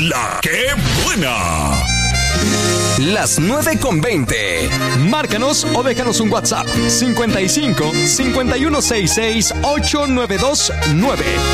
¡La que buena! Las 9:20. Márcanos o déjanos un WhatsApp 55 5166 8929.